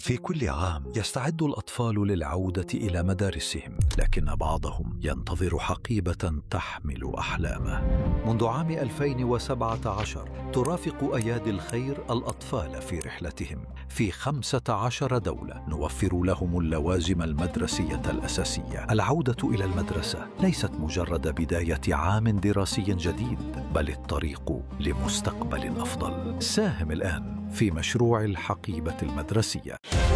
في كل عام يستعد الأطفال للعودة إلى مدارسهم، لكن بعضهم ينتظر حقيبة تحمل أحلامه. منذ عام 2017 ترافق أيادي الخير الأطفال في رحلتهم في 15 دولة، نوفر لهم اللوازم المدرسية الأساسية. العودة إلى المدرسة ليست مجرد بداية عام دراسي جديد، بل الطريق لمستقبل أفضل. ساهم الآن في مشروع الحقيبة المدرسية.